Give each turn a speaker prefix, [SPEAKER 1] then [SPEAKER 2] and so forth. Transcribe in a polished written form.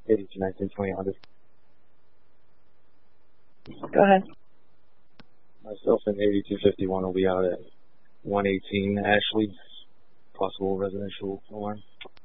[SPEAKER 1] 821920 Honda.
[SPEAKER 2] Go ahead.
[SPEAKER 1] Myself and 8251 will be out at 118 Ashley. Possible residential alarm.